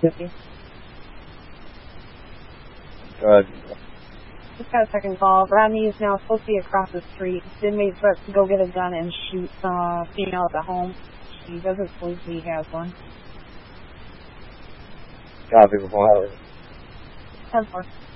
50. Go ahead. Just got a second call. Rodney is now supposed to be across the street. His inmate threats to go get a gun and shoot female at the home. He doesn't believe he has one. Copy, before. 10-4.